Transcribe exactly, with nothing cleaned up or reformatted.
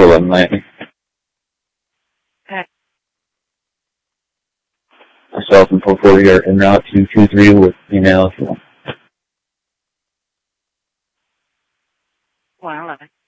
eleven ninety. Okay. Myself and four forty are en route to two three with email if you want. one eleven.